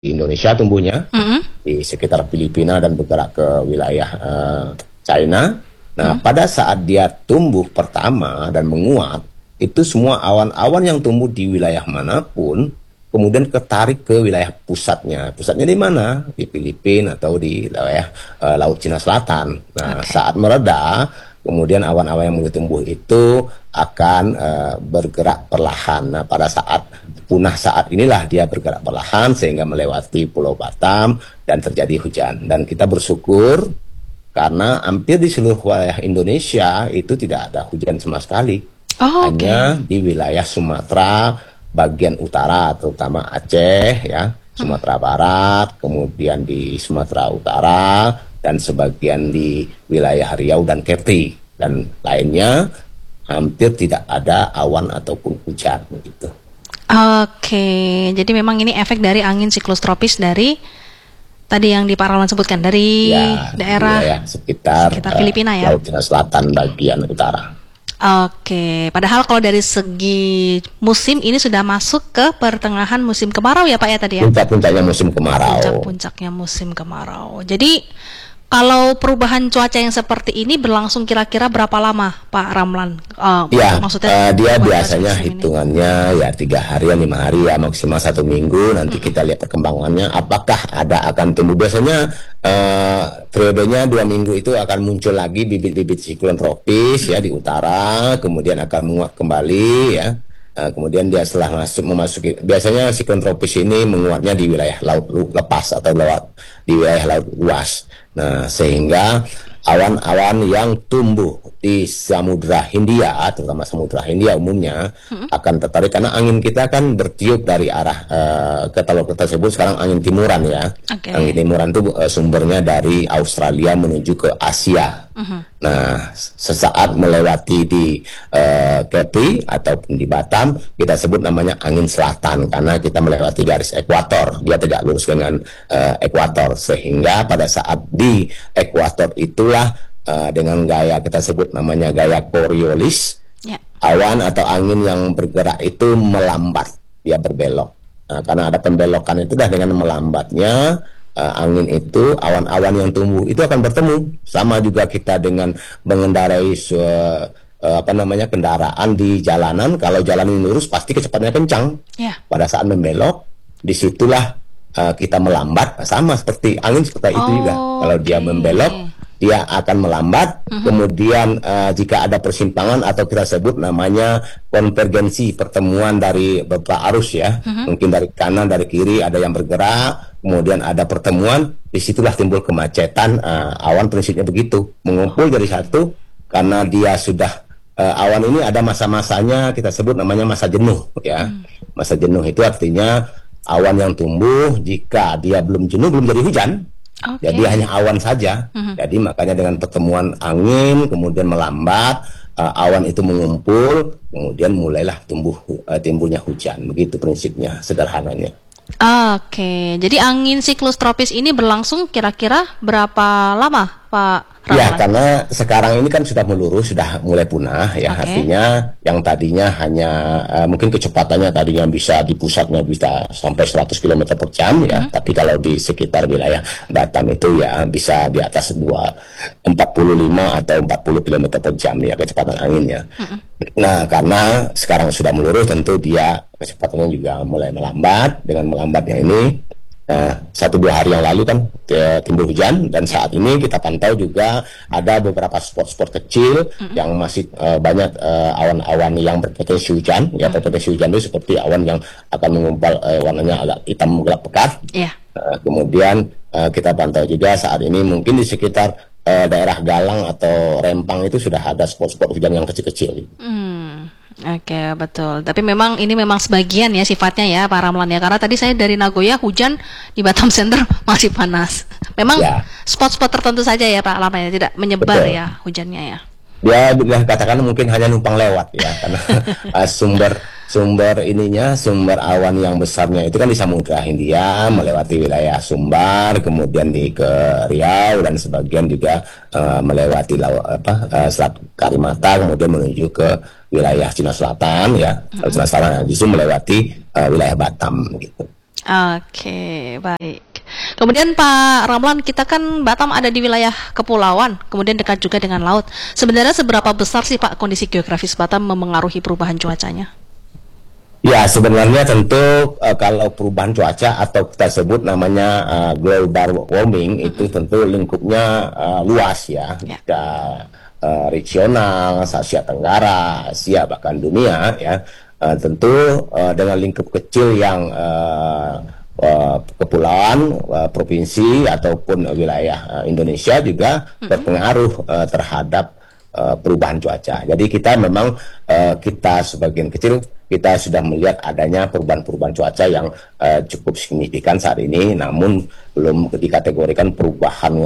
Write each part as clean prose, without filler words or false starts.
di Indonesia tumbuhnya, di sekitar Filipina dan bergerak ke wilayah China. Nah, pada saat dia tumbuh pertama dan menguat, itu semua awan-awan yang tumbuh di wilayah manapun kemudian ketarik ke wilayah pusatnya. Pusatnya di mana? Di Filipina atau di wilayah Laut Cina Selatan. Nah, saat mereda, kemudian awan-awan yang mulai tumbuh itu akan bergerak perlahan. Nah, pada saat punah saat inilah dia bergerak perlahan sehingga melewati Pulau Batam dan terjadi hujan. Dan kita bersyukur karena hampir di seluruh wilayah Indonesia itu tidak ada hujan sama sekali. Hanya di wilayah Sumatera bagian utara, terutama Aceh, ya, Sumatera Barat, kemudian di Sumatera Utara, dan sebagian di wilayah Riau dan Kepri, dan lainnya hampir tidak ada awan ataupun hujan gitu. Jadi memang ini efek dari angin siklus tropis dari tadi yang di Pak Ramlan sebutkan dari daerah sekitar Filipina ya. Laut Cina Selatan bagian utara. Padahal kalau dari segi musim ini sudah masuk ke pertengahan musim kemarau ya Pak ya tadi ya? Puncak-puncaknya musim kemarau. Puncak-puncaknya musim kemarau. Jadi kalau perubahan cuaca yang seperti ini berlangsung kira-kira berapa lama Pak Ramlan? Maksudnya dia biasanya hitungannya ya 3 hari, 5 hari ya maksimal 1 minggu. Nanti kita lihat perkembangannya. Apakah akan tumbuh? Biasanya periodenya 2 minggu itu akan muncul lagi bibit-bibit siklon tropis ya di utara, kemudian akan menguat kembali ya. Kemudian dia setelah memasuki, biasanya siklon tropis ini menguatnya di wilayah laut lepas atau di wilayah laut luas. Nah, sehingga awan-awan yang tumbuh di Samudra Hindia, terutama Samudra Hindia umumnya, akan tertarik karena angin kita kan bertiup dari arah kalau kita sebut sekarang angin timuran ya. Angin timuran itu sumbernya dari Australia menuju ke Asia. Nah, sesaat melewati di Kepri ataupun di Batam, kita sebut namanya angin selatan karena kita melewati garis ekuator. Dia tegak lurus dengan ekuator, sehingga pada saat di ekuator itulah dengan gaya kita sebut namanya gaya Coriolis, awan atau angin yang bergerak itu melambat, dia berbelok. Nah, karena ada pembelokan itu dah dengan melambatnya angin itu, awan-awan yang tumbuh itu akan bertemu. Sama juga kita dengan mengendarai kendaraan di jalanan. Kalau jalan ini lurus pasti kecepatannya kencang. Pada saat membelok, disitulah kita melambat. Sama seperti angin seperti itu juga. Kalau dia membelok, dia akan melambat. Kemudian jika ada persimpangan atau kita sebut namanya konvergensi, pertemuan dari beberapa arus ya, mungkin dari kanan, dari kiri ada yang bergerak, kemudian ada pertemuan, disitulah timbul kemacetan. Awan prinsipnya begitu, mengumpul jadi satu karena dia sudah awan ini ada masa-masanya, kita sebut namanya masa jenuh ya. Masa jenuh itu artinya awan yang tumbuh jika dia belum jenuh belum jadi hujan. Jadi hanya awan saja. Jadi makanya dengan pertemuan angin kemudian melambat, awan itu mengumpul, kemudian mulailah timbulnya hujan. Begitu prinsipnya sederhananya. Jadi angin siklus tropis ini berlangsung kira-kira berapa lama, Pak Ramlan? Ya, karena sekarang ini kan sudah melurus, sudah mulai punah ya. Artinya yang tadinya hanya mungkin kecepatannya tadinya bisa di pusatnya bisa sampai 100 km per jam ya. Tapi kalau di sekitar wilayah Batam itu ya bisa di atas 45 atau 40 km per jam ya kecepatan anginnya. Nah, karena sekarang sudah melurus, tentu dia kecepatannya juga mulai melambat. Dengan melambatnya ini 1-2 hari yang lalu kan timbul hujan, dan saat ini kita pantau juga ada beberapa spot-spot kecil yang masih banyak awan-awan yang berpotensi hujan. Ya, berpotensi hujan itu seperti awan yang akan mengumpal warnanya agak hitam gelap pekat. Kemudian kita pantau juga saat ini mungkin di sekitar daerah Galang atau Rempang itu sudah ada spot-spot hujan yang kecil-kecil. Betul. Tapi memang ini memang sebagian ya sifatnya ya Pak Ramlan ya. Karena tadi saya dari Nagoya hujan, di Batam Center masih panas. Memang spot-spot tertentu saja ya Pak Ramlan ya, tidak menyebar ya hujannya ya. Dia katakan mungkin hanya numpang lewat ya, karena sumber awan yang besarnya itu kan di Samudra Hindia melewati wilayah Sumbar, kemudian ke Riau, dan sebagian juga melewati Selat Karimata, kemudian menuju ke wilayah Cina Selatan ya. Cina Selatan justru melewati wilayah Batam gitu. Oke, baik. Kemudian Pak Ramlan, kita kan Batam ada di wilayah kepulauan, kemudian dekat juga dengan laut. Sebenarnya seberapa besar sih Pak kondisi geografis Batam memengaruhi perubahan cuacanya? Ya, sebenarnya tentu kalau perubahan cuaca atau kita sebut namanya global warming itu tentu lingkupnya luas ya. Kita regional, Asia Tenggara, Asia bahkan dunia ya. Tentu dengan lingkup kecil yang kepulauan, provinsi ataupun wilayah Indonesia juga berpengaruh terhadap perubahan cuaca. Jadi kita memang kita sebagian kecil kita sudah melihat adanya perubahan-perubahan cuaca yang cukup signifikan saat ini, namun belum dikategorikan perubahan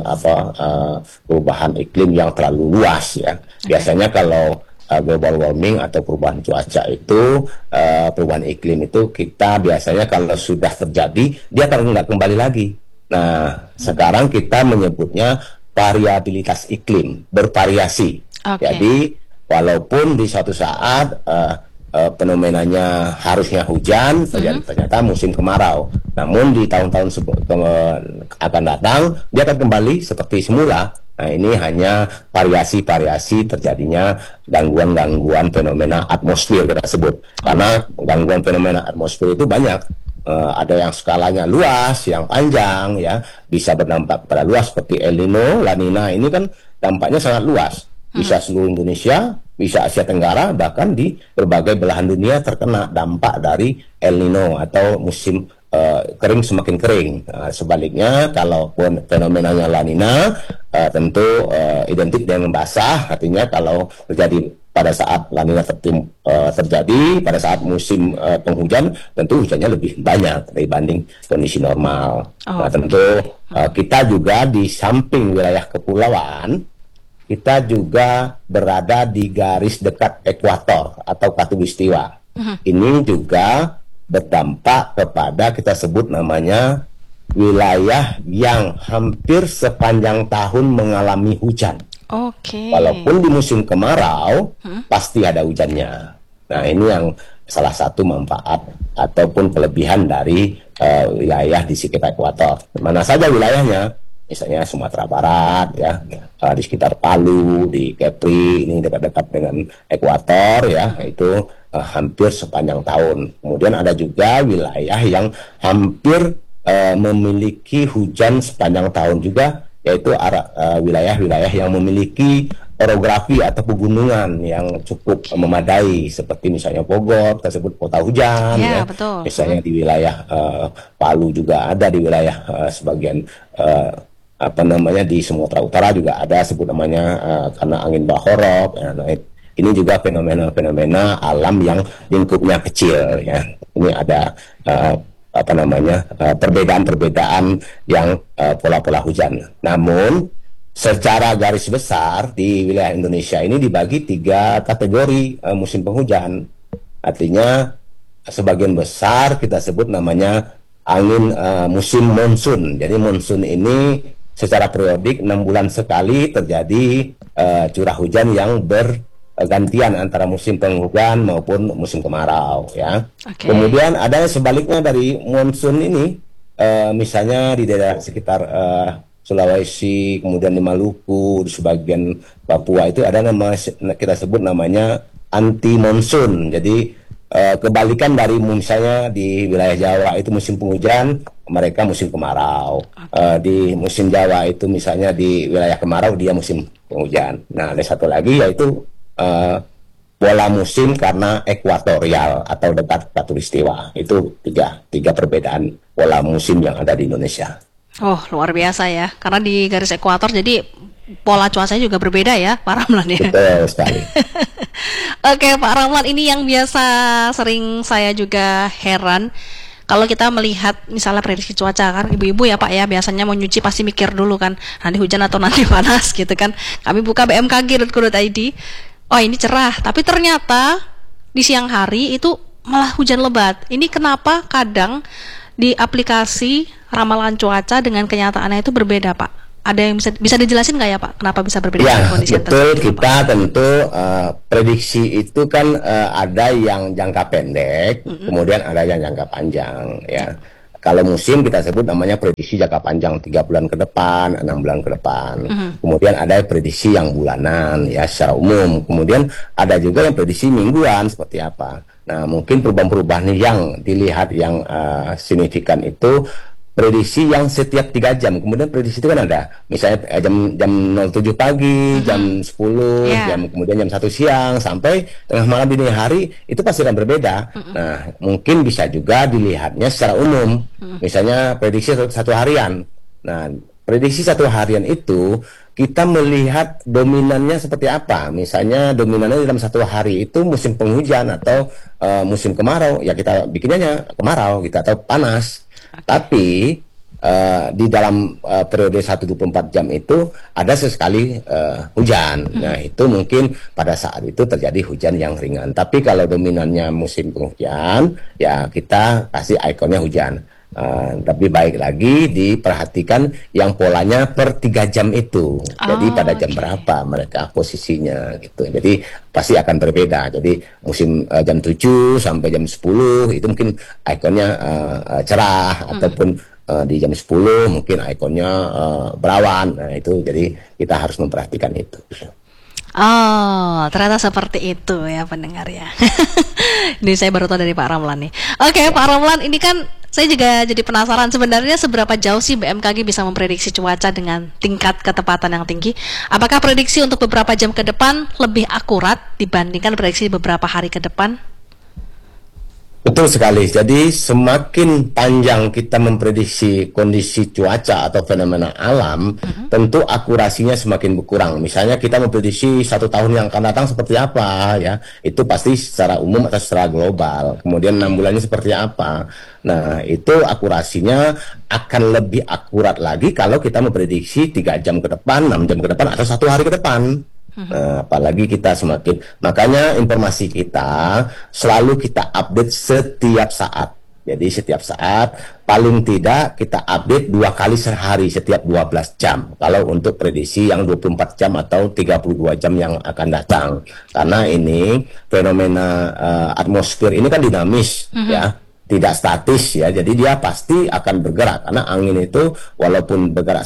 perubahan iklim yang terlalu luas ya. Biasanya kalau global warming atau perubahan cuaca itu perubahan iklim itu kita biasanya kalau sudah terjadi dia akan nggak kembali lagi. Nah sekarang kita menyebutnya variabilitas iklim, bervariasi. Jadi walaupun di suatu saat fenomenanya harusnya hujan, ternyata musim kemarau. Namun di tahun-tahun akan datang dia akan kembali seperti semula. Nah ini hanya variasi-variasi terjadinya gangguan-gangguan fenomena atmosfer kita sebut. Karena gangguan fenomena atmosfer itu banyak. Ada yang skalanya luas, yang panjang, ya bisa berdampak pada luas seperti El Nino, La Nina. Ini kan dampaknya sangat luas. Bisa seluruh Indonesia, bisa Asia Tenggara, bahkan di berbagai belahan dunia terkena dampak dari El Nino atau musim kering semakin kering. Sebaliknya kalau fenomenanya La Nina tentu identik dengan basah, artinya kalau terjadi pada saat La Nina terjadi pada saat musim penghujan, tentu hujannya lebih banyak dibanding kondisi normal. Nah, tentu kita juga di samping wilayah kepulauan, kita juga berada di garis dekat ekuator atau khatulistiwa. Ini juga berdampak kepada kita sebut namanya wilayah yang hampir sepanjang tahun mengalami hujan. Walaupun di musim kemarau pasti ada hujannya. Nah ini yang salah satu manfaat ataupun kelebihan dari wilayah di sekitar ekuator. Mana saja wilayahnya, misalnya Sumatera Barat ya, di sekitar Palu, di Kepri, ini dekat-dekat dengan ekuator ya, itu hampir sepanjang tahun. Kemudian ada juga wilayah yang hampir memiliki hujan sepanjang tahun juga, yaitu wilayah-wilayah yang memiliki orografi atau pegunungan yang cukup memadai, seperti misalnya Bogor, kita sebut kota hujan ya. Betul. Misalnya di wilayah Palu juga ada, di wilayah sebagian di Sumatera Utara juga ada sebut namanya karena angin bahorok. Nah, ini juga fenomena-fenomena alam yang lingkupnya kecil ya. Ini ada perbedaan-perbedaan yang pola-pola hujan. Namun secara garis besar di wilayah Indonesia ini dibagi 3 kategori musim penghujan. Artinya sebagian besar kita sebut namanya angin musim monsun. Jadi monsun ini secara periodik 6 bulan sekali terjadi curah hujan yang bergantian antara musim penghujan maupun musim kemarau ya. Kemudian ada sebaliknya dari monsun ini, misalnya di daerah sekitar Sulawesi, kemudian di Maluku, di sebagian Papua itu ada kita sebut namanya anti monsun. Jadi kebalikan dari misalnya di wilayah Jawa itu musim penghujan, mereka musim kemarau. Di musim Jawa itu misalnya di wilayah kemarau, dia musim penghujan. Nah, ada satu lagi yaitu pola musim karena ekuatorial atau dekat khatulistiwa. Itu tiga perbedaan pola musim yang ada di Indonesia. Oh, luar biasa ya. Karena di garis ekuator jadi pola cuacanya juga berbeda ya, Pak Ramlan ya. Betul sekali. Oke, Pak Ramlan, ini yang biasa sering saya juga heran. Kalau kita melihat misalnya prediksi cuaca kan, ibu-ibu ya Pak ya, biasanya mau nyuci pasti mikir dulu kan, nanti hujan atau nanti panas gitu kan. Kami buka bmkg.co.id, oh ini cerah, tapi ternyata di siang hari itu malah hujan lebat. Ini kenapa kadang di aplikasi ramalan cuaca dengan kenyataannya itu berbeda, Pak? Ada yang bisa dijelasin nggak ya Pak? Kenapa bisa berbeda ya, kondisi betul, tersebut? kita tentu prediksi itu kan ada yang jangka pendek, kemudian ada yang jangka panjang ya. kalau musim kita sebut namanya prediksi jangka panjang 3 bulan ke depan, 6 bulan ke depan. Kemudian ada prediksi yang bulanan ya secara umum. Kemudian ada juga yang prediksi mingguan seperti apa. Nah, mungkin perubahan-perubahan yang dilihat yang signifikan itu prediksi yang setiap 3 jam. Kemudian prediksi itu kan ada, misalnya jam 07 pagi, jam 10, kemudian jam 1 siang, sampai tengah malam dini hari, itu pasti akan berbeda. Nah, mungkin bisa juga dilihatnya secara umum. Misalnya prediksi satu harian. Nah, prediksi satu harian itu, kita melihat dominannya seperti apa. Misalnya dominannya dalam satu hari itu musim penghujan atau musim kemarau, ya kita bikinnya kemarau gitu, atau panas. Tapi di dalam periode 124 jam itu ada sesekali hujan. Nah, itu mungkin pada saat itu terjadi hujan yang ringan. Tapi kalau dominannya musim penghujan, ya kita kasih ikonnya hujan. Tapi baik lagi diperhatikan yang polanya per 3 jam itu. Jadi pada jam berapa mereka posisinya gitu. Jadi pasti akan berbeda. Jadi musim jam 7 sampai jam 10 itu mungkin ikonnya cerah, ataupun di jam 10 mungkin ikonnya berawan. Nah, itu jadi kita harus memperhatikan itu. Oh, ternyata seperti itu ya pendengar ya. Ini saya baru tahu dari Pak Ramlan nih. Oke, Pak Ramlan, ini kan saya juga jadi penasaran sebenarnya seberapa jauh sih BMKG bisa memprediksi cuaca dengan tingkat ketepatan yang tinggi? Apakah prediksi untuk beberapa jam ke depan lebih akurat dibandingkan prediksi beberapa hari ke depan? Betul sekali. Jadi semakin panjang kita memprediksi kondisi cuaca atau fenomena alam, tentu akurasinya semakin berkurang. Misalnya kita memprediksi 1 tahun yang akan datang seperti apa, ya, itu pasti secara umum atau secara global. Kemudian 6 bulannya seperti apa. Nah, itu akurasinya akan lebih akurat lagi kalau kita memprediksi 3 jam ke depan, 6 jam ke depan, atau 1 hari ke depan. Nah, apalagi kita semakin, makanya informasi kita selalu kita update setiap saat. Jadi setiap saat paling tidak kita update 2 kali sehari setiap 12 jam. Kalau untuk prediksi yang 24 jam atau 32 jam yang akan datang. Karena ini fenomena atmosfer ini kan dinamis, ya. Tidak statis ya, jadi dia pasti akan bergerak karena angin itu walaupun bergerak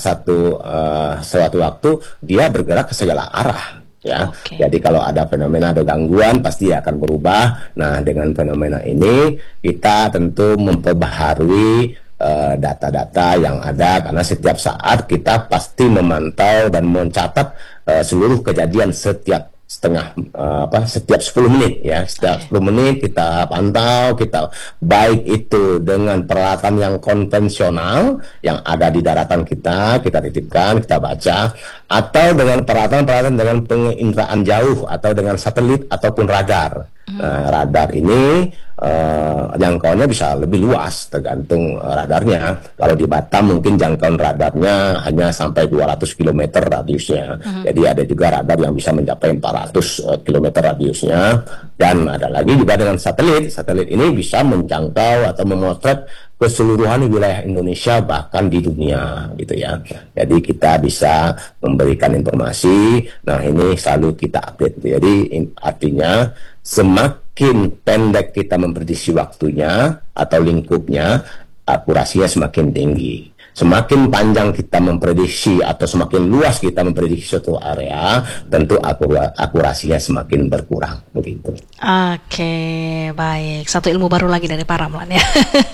suatu waktu dia bergerak ke segala arah ya. Jadi kalau ada fenomena atau gangguan pasti akan berubah. Nah, dengan fenomena ini kita tentu memperbaharui data-data yang ada karena setiap saat kita pasti memantau dan mencatat seluruh kejadian setiap setiap 10 menit ya. Setiap 10 menit kita pantau, kita baik itu dengan peralatan yang konvensional yang ada di daratan kita titipkan, kita baca, atau dengan peralatan dengan penginderaan jauh atau dengan satelit ataupun radar. Nah, radar ini jangkauannya bisa lebih luas tergantung radarnya. Kalau di Batam mungkin jangkauan radarnya hanya sampai 200 km radiusnya. Jadi ada juga radar yang bisa mencapai 400 km radiusnya. Dan ada lagi juga dengan satelit. Satelit ini bisa menjangkau atau memotret keseluruhan wilayah Indonesia bahkan di dunia gitu ya. Jadi kita bisa memberikan informasi. Nah, ini selalu kita update. Jadi artinya semakin pendek kita memprediksi waktunya atau lingkupnya, akurasinya semakin tinggi. Semakin panjang kita memprediksi atau semakin luas kita memprediksi suatu area, tentu akurasinya semakin berkurang begitu. Oke, baik. Satu ilmu baru lagi dari Pak Ramlan ya.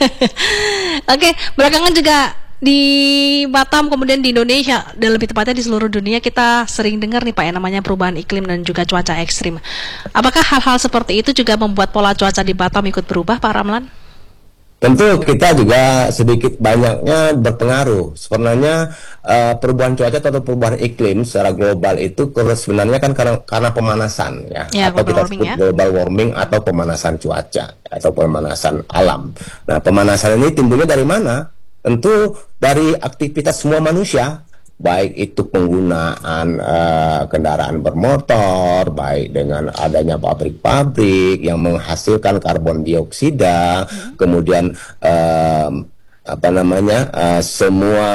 Oke, belakangan juga di Batam kemudian di Indonesia dan lebih tepatnya di seluruh dunia kita sering dengar nih Pak yang namanya perubahan iklim dan juga cuaca ekstrim. Apakah hal-hal seperti itu juga membuat pola cuaca di Batam ikut berubah, Pak Ramlan? Tentu kita juga sedikit banyaknya berpengaruh. Sebenarnya perubahan cuaca atau perubahan iklim secara global itu sebenarnya kan karena pemanasan ya, atau kita sebut global warming atau pemanasan cuaca atau pemanasan alam. Nah, pemanasan ini timbulnya dari mana? Tentu dari aktivitas semua manusia, baik itu penggunaan kendaraan bermotor, baik dengan adanya pabrik-pabrik yang menghasilkan karbon dioksida, kemudian semua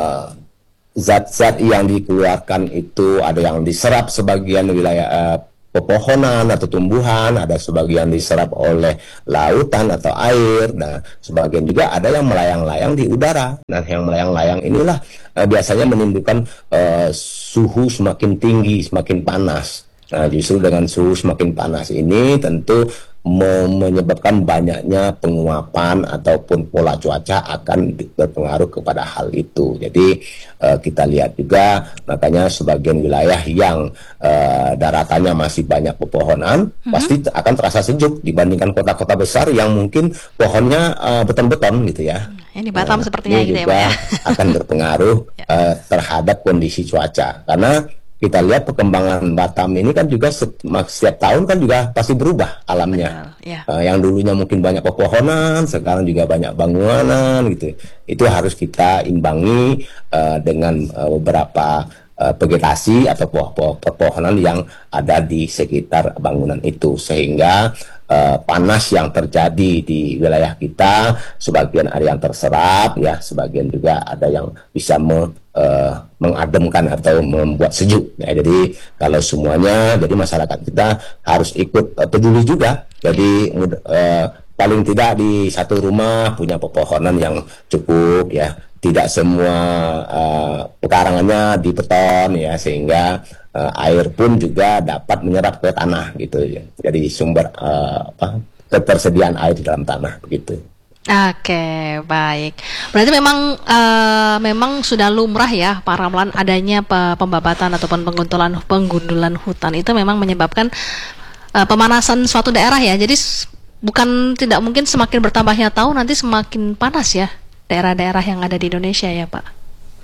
zat-zat yang dikeluarkan itu ada yang diserap sebagian wilayah pepohonan atau tumbuhan, ada sebagian diserap oleh lautan atau air, nah sebagian juga ada yang melayang-layang di udara. Nah, yang melayang-layang inilah biasanya menimbulkan suhu semakin tinggi, semakin panas. Nah, justru dengan suhu semakin panas ini tentu menyebabkan banyaknya penguapan ataupun pola cuaca akan berpengaruh kepada hal itu. Jadi kita lihat juga, makanya sebagian wilayah yang daratannya masih banyak pepohonan pasti akan terasa sejuk dibandingkan kota-kota besar yang mungkin pohonnya beton-beton gitu ya. Ini Batam sepertinya ini gitu ya juga Pak ya. akan berpengaruh terhadap kondisi cuaca, karena kita lihat perkembangan Batam ini kan juga setiap tahun kan juga pasti berubah alamnya. Betul, ya. Yang dulunya mungkin banyak pepohonan, sekarang juga banyak bangunan gitu. Itu harus kita imbangi dengan beberapa vegetasi atau pepohonan yang ada di sekitar bangunan itu, sehingga panas yang terjadi di wilayah kita sebagian ada yang terserap ya, sebagian juga ada yang bisa mengademkan atau membuat sejuk ya. Jadi kalau semuanya, jadi masyarakat kita harus ikut peduli juga. Jadi paling tidak di satu rumah punya pepohonan yang cukup ya, tidak semua pekarangannya di beton ya, sehingga air pun juga dapat menyerap ke tanah gitu ya. Jadi sumber ketersediaan air di dalam tanah begitu. Oke, baik. Berarti memang sudah lumrah ya Pak Ramlan adanya pembabatan ataupun penggundulan hutan itu memang menyebabkan pemanasan suatu daerah ya. Jadi bukan tidak mungkin semakin bertambahnya tahun nanti semakin panas ya daerah-daerah yang ada di Indonesia ya Pak.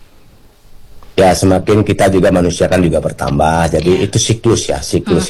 Ya, semakin kita juga manusia kan juga bertambah. Jadi itu siklus ya. Siklus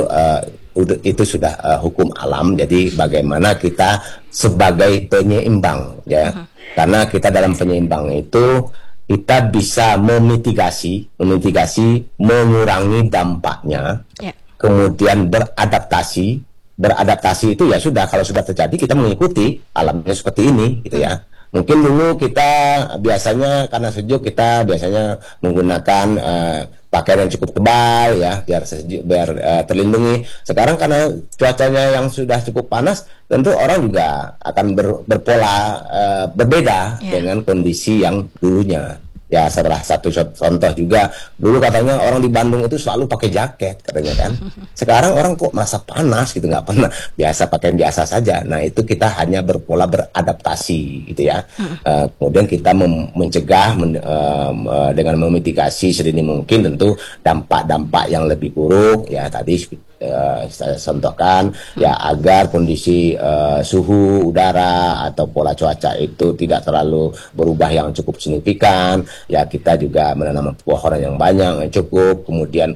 itu sudah hukum alam. Jadi bagaimana kita sebagai penyeimbang ya. Karena kita dalam penyeimbang itu kita bisa memitigasi, mengurangi dampaknya. Kemudian beradaptasi. Beradaptasi itu ya sudah, kalau sudah terjadi kita mengikuti alamnya seperti ini gitu ya. Mungkin dulu kita biasanya karena sejuk kita biasanya menggunakan pakaian yang cukup tebal ya biar sejuk, biar terlindungi. Sekarang karena cuacanya yang sudah cukup panas, tentu orang juga akan berpola berbeda dengan kondisi yang dulunya. Ya, salah satu contoh juga, dulu katanya orang di Bandung itu selalu pakai jaket katanya kan. Sekarang orang kok merasa panas gitu, nggak pernah, biasa pakaian biasa saja. Nah itu kita hanya berpola beradaptasi gitu ya. Kemudian kita mencegah dengan memitigasi sedini mungkin tentu dampak-dampak yang lebih buruk ya tadi saya contohkan ya, agar kondisi suhu udara atau pola cuaca itu tidak terlalu berubah yang cukup signifikan ya. Kita juga menanam pepohonan yang banyak yang cukup, kemudian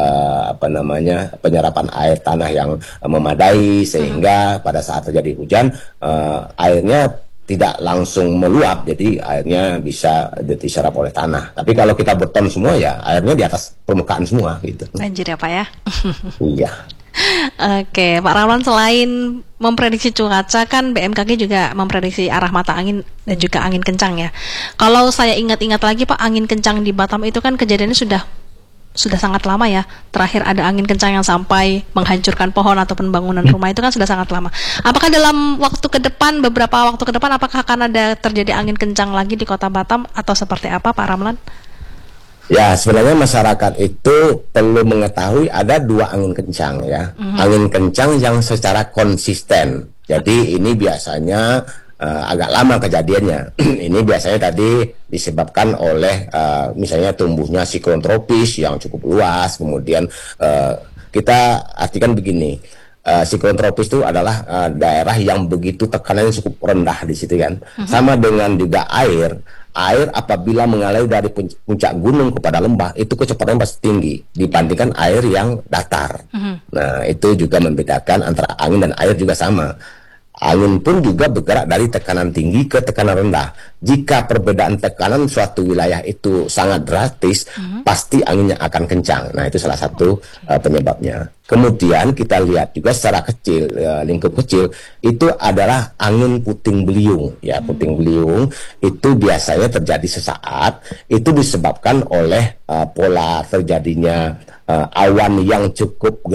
penyerapan air tanah yang memadai sehingga pada saat terjadi hujan airnya tidak langsung meluap, jadi airnya bisa diserap oleh tanah. Tapi kalau kita beton semua ya airnya di atas permukaan semua gitu. Banjir ya Pak ya. Iya. Oke, Pak Ramlan, selain memprediksi cuaca kan BMKG juga memprediksi arah mata angin dan juga angin kencang ya. Kalau saya ingat-ingat lagi Pak, angin kencang di Batam itu kan kejadiannya sudah sangat lama ya. Terakhir ada angin kencang yang sampai menghancurkan pohon ataupun bangunan rumah itu kan sudah sangat lama. Apakah dalam beberapa waktu ke depan apakah akan ada terjadi angin kencang lagi di Kota Batam atau seperti apa Pak Ramlan? Ya, sebenarnya masyarakat itu perlu mengetahui ada dua angin kencang ya. Angin kencang yang secara konsisten. Jadi ini biasanya agak lama kejadiannya. Ini biasanya tadi disebabkan oleh misalnya tumbuhnya siklon tropis yang cukup luas. Kemudian kita artikan begini, siklon tropis itu adalah daerah yang begitu tekanannya cukup rendah di situ kan. Sama dengan juga air apabila mengalir dari puncak gunung kepada lembah itu kecepatannya pasti tinggi dibandingkan air yang datar. Nah itu juga membedakan antara angin dan air juga sama. Angin pun juga bergerak dari tekanan tinggi ke tekanan rendah. Jika perbedaan tekanan suatu wilayah itu sangat drastis, pasti anginnya akan kencang. Nah, itu salah satu penyebabnya. Kemudian kita lihat juga secara kecil, lingkup kecil, itu adalah angin puting beliung. Ya, puting beliung itu biasanya terjadi sesaat, itu disebabkan oleh pola terjadinya awan yang cukup gelap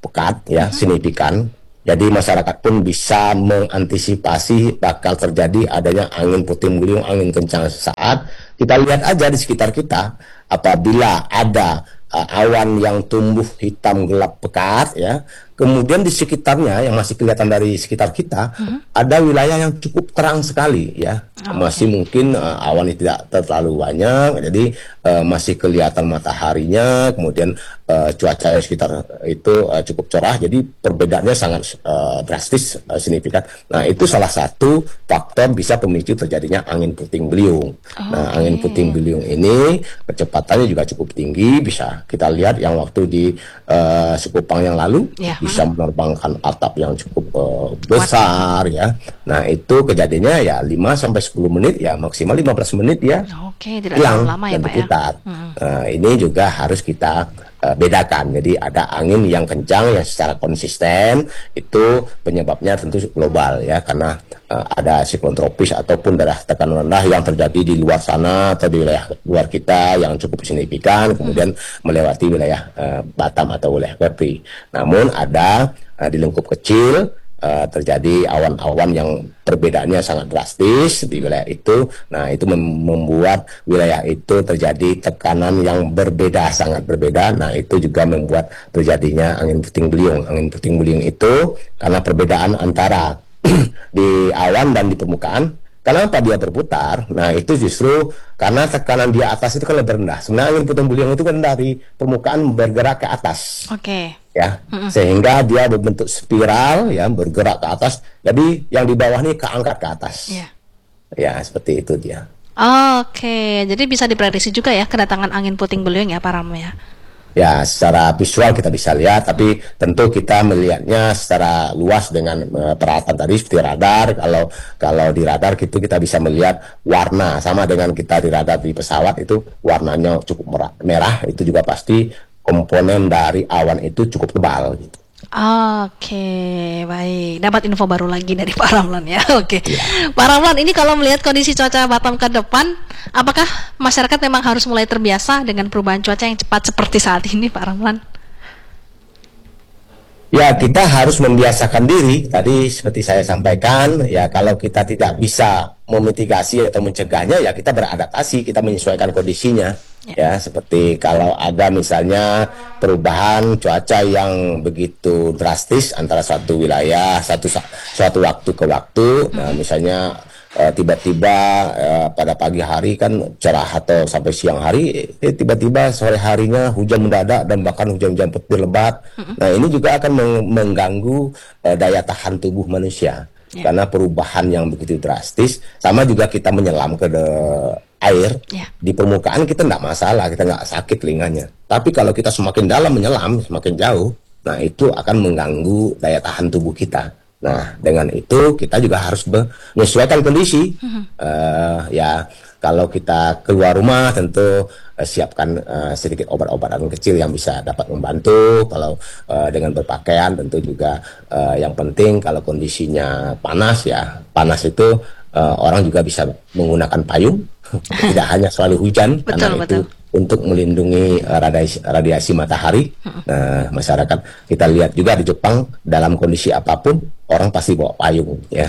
pekat ya, signifikan. Jadi masyarakat pun bisa mengantisipasi bakal terjadi adanya angin puting beliung, angin kencang sesaat. Kita lihat aja di sekitar kita, apabila ada awan yang tumbuh hitam gelap pekat ya, kemudian di sekitarnya yang masih kelihatan dari sekitar kita ada wilayah yang cukup terang sekali ya, masih mungkin awannya tidak terlalu banyak, jadi masih kelihatan mataharinya, kemudian cuaca di sekitar itu cukup cerah, jadi perbedaannya sangat drastis, signifikan. Nah, itu salah satu faktor bisa pemicu terjadinya angin puting beliung. Nah, angin puting beliung ini kecepatannya juga cukup tinggi, bisa kita lihat yang waktu di Sekupang yang lalu bisa menerbangkan atap yang cukup besar ya. Nah, itu kejadiannya ya 5-10 menit ya, maksimal 15 menit ya. Tidak terlalu lama ya, Pak ya. Ini juga harus kita bedakan. Jadi ada angin yang kencang yang secara konsisten, itu penyebabnya tentu global ya, karena ada siklon tropis ataupun daerah tekanan rendah yang terjadi di luar sana atau di wilayah luar kita yang cukup signifikan, kemudian melewati wilayah Batam atau wilayah Kepri. Namun ada di lingkup kecil terjadi awan-awan yang perbedaannya sangat drastis di wilayah itu. Nah, itu membuat wilayah itu terjadi tekanan yang berbeda, sangat berbeda. Nah, itu juga membuat terjadinya angin puting beliung. Angin puting beliung itu karena perbedaan antara di awan dan di permukaan. Kenapa dia berputar? Nah, itu justru karena tekanan di atas itu kan lebih rendah. Sebenarnya angin puting beliung itu kan dari permukaan bergerak ke atas. Ya, sehingga dia berbentuk spiral ya, bergerak ke atas. Jadi yang di bawah ini keangkat ke atas. Ya, seperti itu dia. Jadi bisa diprediksi juga ya kedatangan angin puting beliung ya, Pak Ram ya. Ya, secara visual kita bisa lihat, tapi tentu kita melihatnya secara luas dengan peralatan tadi seperti radar. Kalau di radar itu kita bisa melihat warna, sama dengan kita di radar di pesawat itu warnanya cukup merah, itu juga pasti komponen dari awan itu cukup tebal gitu. Baik. Dapat info baru lagi dari Pak Ramlan ya. Pak Ramlan, ini kalau melihat kondisi cuaca Batam ke depan, apakah masyarakat memang harus mulai terbiasa dengan perubahan cuaca yang cepat seperti saat ini, Pak Ramlan? Ya, kita harus membiasakan diri. Tadi seperti saya sampaikan, ya kalau kita tidak bisa memitigasi atau mencegahnya, ya kita beradaptasi, kita menyesuaikan kondisinya. Ya, seperti kalau ada misalnya perubahan cuaca yang begitu drastis antara suatu wilayah, suatu waktu ke waktu, nah misalnya tiba-tiba pada pagi hari kan cerah atau sampai siang hari, tiba-tiba sore harinya hujan mendadak dan bahkan hujan-hujan petir lebat. Nah, ini juga akan mengganggu daya tahan tubuh manusia. Karena perubahan yang begitu drastis, sama juga kita menyelam ke air di permukaan kita tidak masalah, kita nggak sakit telinganya. Tapi kalau kita semakin dalam menyelam, semakin jauh, nah itu akan mengganggu daya tahan tubuh kita. Nah, dengan itu kita juga harus menyesuaikan kondisi. Ya, kalau kita keluar rumah tentu siapkan sedikit obat-obatan kecil yang bisa dapat membantu. Kalau dengan berpakaian tentu juga yang penting kalau kondisinya panas, ya panas itu orang juga bisa menggunakan payung. Tidak hanya selalu hujan, karena itu untuk melindungi radiasi matahari. Nah, masyarakat kita lihat juga di Jepang dalam kondisi apapun orang pasti bawa payung ya.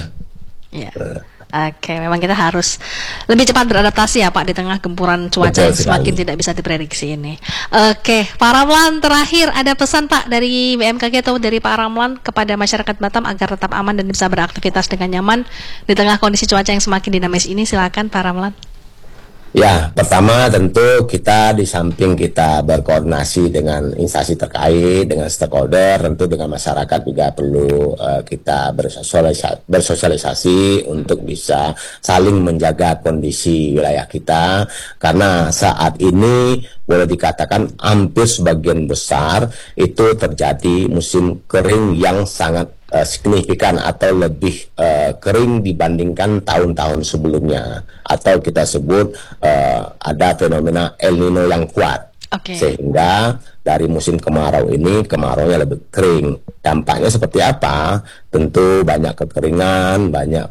Memang kita harus lebih cepat beradaptasi ya Pak di tengah gempuran cuaca yang semakin tidak bisa diprediksi ini. Pak Ramlan, terakhir ada pesan Pak dari BMKG atau dari Pak Ramlan kepada masyarakat Batam agar tetap aman dan bisa beraktivitas dengan nyaman di tengah kondisi cuaca yang semakin dinamis ini. Silakan Pak Ramlan. Ya, pertama tentu kita di samping kita berkoordinasi dengan instansi terkait, dengan stakeholder, tentu dengan masyarakat juga perlu kita bersosialisasi untuk bisa saling menjaga kondisi wilayah kita. Karena saat ini boleh dikatakan hampir sebagian besar itu terjadi musim kering yang sangat signifikan atau lebih kering dibandingkan tahun-tahun sebelumnya, atau kita sebut ada fenomena El Nino yang kuat, sehingga dari musim kemarau ini kemaraunya lebih kering. Dampaknya seperti apa? Tentu banyak kekeringan, banyak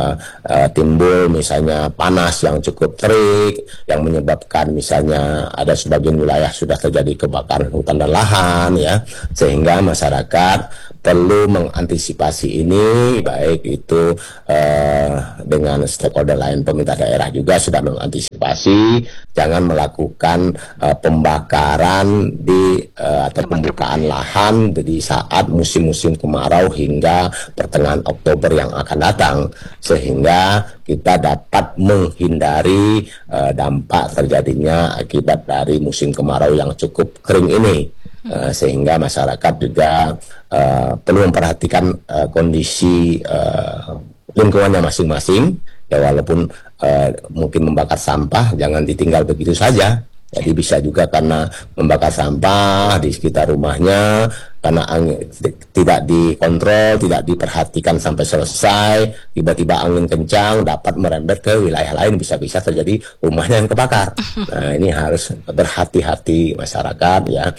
timbul misalnya panas yang cukup terik, yang menyebabkan misalnya ada sebagian wilayah sudah terjadi kebakaran hutan dan lahan ya, sehingga masyarakat perlu mengantisipasi ini, baik itu dengan stakeholder lain, pemerintah daerah juga sudah mengantisipasi jangan melakukan pembakaran atau pembukaan lahan di saat musim-musim kemarau hingga pertengahan Oktober yang akan datang, sehingga kita dapat menghindari dampak terjadinya akibat dari musim kemarau yang cukup kering ini. Sehingga masyarakat juga perlu memperhatikan kondisi lingkungannya masing-masing ya, walaupun mungkin membakar sampah jangan ditinggal begitu saja. Jadi bisa juga karena membakar sampah di sekitar rumahnya, karena tidak dikontrol, tidak diperhatikan sampai selesai, tiba-tiba angin kencang dapat merembet ke wilayah lain, bisa-bisa terjadi rumahnya yang kebakar. Nah, ini harus berhati-hati masyarakat ya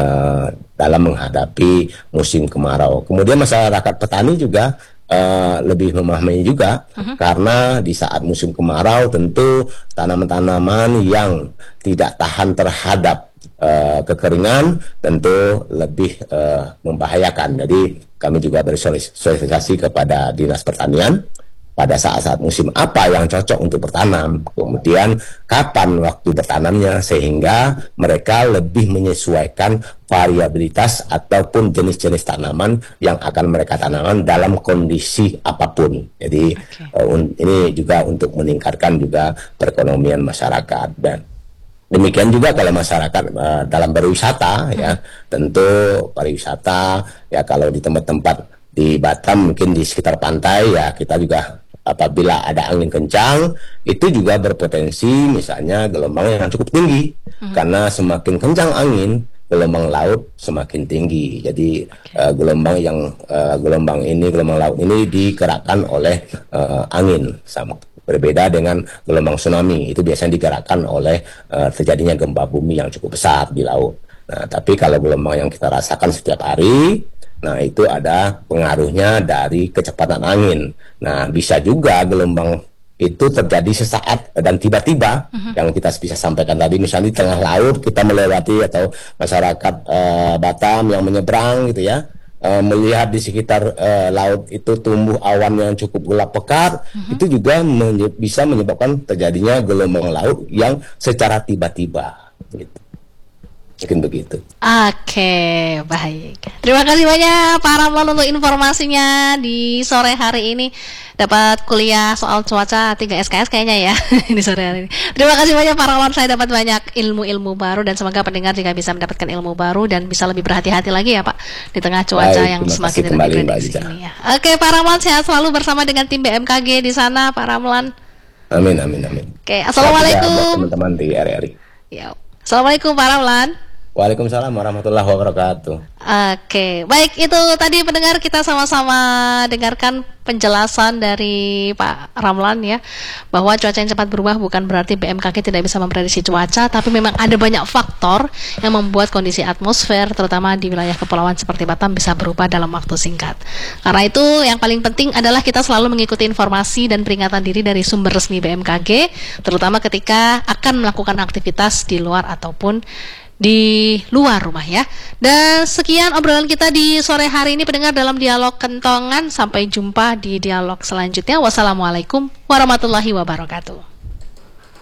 dalam menghadapi musim kemarau. Kemudian masyarakat petani juga lebih memahami juga, karena di saat musim kemarau tentu tanaman-tanaman yang tidak tahan terhadap kekeringan tentu lebih membahayakan. Jadi kami juga bersosialisasi kepada Dinas Pertanian pada saat-saat musim apa yang cocok untuk bertanam, kemudian kapan waktu bertanamnya, sehingga mereka lebih menyesuaikan variabilitas ataupun jenis-jenis tanaman yang akan mereka tanam dalam kondisi apapun. Jadi ini juga untuk meningkatkan juga perekonomian masyarakat. Dan demikian juga kalau masyarakat dalam berwisata ya, tentu pariwisata ya, kalau di tempat-tempat di Batam mungkin di sekitar pantai ya, kita juga apabila ada angin kencang itu juga berpotensi misalnya gelombang yang cukup tinggi, karena semakin kencang angin gelombang laut semakin tinggi. Jadi gelombang laut ini digerakkan oleh angin, sama berbeda dengan gelombang tsunami, itu biasanya digerakkan oleh terjadinya gempa bumi yang cukup besar di laut. Nah, tapi kalau gelombang yang kita rasakan setiap hari, nah itu ada pengaruhnya dari kecepatan angin. Nah, bisa juga gelombang itu terjadi sesaat dan tiba-tiba, yang kita bisa sampaikan tadi, misalnya di tengah laut kita melewati, atau masyarakat Batam yang menyeberang gitu ya, melihat di sekitar laut itu tumbuh awan yang cukup gelap pekat, itu juga bisa menyebabkan terjadinya gelombang laut yang secara tiba-tiba gitu. Mungkin begitu. Oke, baik. Terima kasih banyak Pak Ramlan untuk informasinya di sore hari ini. Dapat kuliah soal cuaca 3 SKS kayaknya ya di sore hari ini. Terima kasih banyak Pak Ramlan, saya dapat banyak ilmu-ilmu baru, dan semoga pendengar juga bisa mendapatkan ilmu baru dan bisa lebih berhati-hati lagi ya Pak di tengah cuaca yang semakin tidak diprediksi ini ya. Oke, Pak Ramlan, sehat selalu bersama dengan tim BMKG di sana, Pak Ramlan. Amin. Oke, assalamualaikum teman-teman di RRI. Ya. Assalamualaikum Pak Ramlan. Waalaikumsalam warahmatullahi wabarakatuh. Oke, baik, itu tadi pendengar, kita sama-sama dengarkan penjelasan dari Pak Ramlan ya, bahwa cuaca yang cepat berubah bukan berarti BMKG tidak bisa memprediksi cuaca, tapi memang ada banyak faktor yang membuat kondisi atmosfer terutama di wilayah kepulauan seperti Batam bisa berubah dalam waktu singkat. Karena itu yang paling penting adalah kita selalu mengikuti informasi dan peringatan diri dari sumber resmi BMKG, terutama ketika akan melakukan aktivitas di luar ataupun di luar rumah ya. Dan sekian obrolan kita di sore hari ini pendengar dalam Dialog Kentongan. Sampai jumpa di dialog selanjutnya. Wassalamualaikum warahmatullahi wabarakatuh.